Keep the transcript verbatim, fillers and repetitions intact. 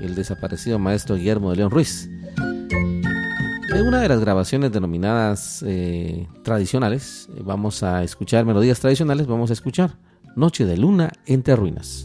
el desaparecido maestro Guillermo de León Ruiz. En una de las grabaciones denominadas eh, tradicionales, vamos a escuchar melodías tradicionales, vamos a escuchar Noche de Luna entre ruinas.